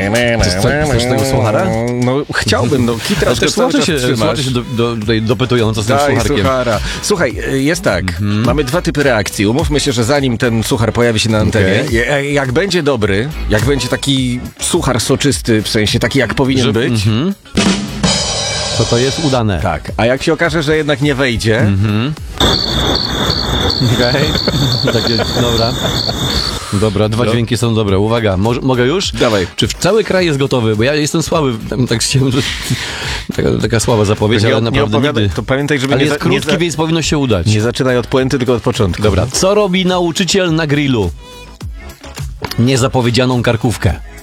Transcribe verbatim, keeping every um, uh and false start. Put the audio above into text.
Chcesz tego słuchara? No chciałbym, no Kitra też słuchacze się, słuchacze się do, do, tutaj dopytują, co z tym Daj sucharkiem. suchara. Słuchaj, jest tak, mhm. mamy dwa typy reakcji. Umówmy się, że zanim ten suchar pojawi się na antenie, okay. jak będzie dobry, jak będzie taki suchar soczysty, w sensie taki jak powinien że, być, mhm. to to jest udane. Tak, a jak się okaże, że jednak nie wejdzie... Mhm. Okej, okay. Takie, dobra. Dobra, dwa no. dźwięki są dobre. Uwaga, Mo- mogę już? Dawaj. Czy cały kraj jest gotowy? Bo ja jestem słaby, tak chciałem, że... taka, taka słaba zapowiedź, nie, ale nie naprawdę nigdy. To pamiętaj, żeby ale nie jest za, krótki, nie za... więc powinno się udać. Nie zaczynaj od puenty, tylko od początku. Dobra, co robi nauczyciel na grillu? Niezapowiedzianą karkówkę.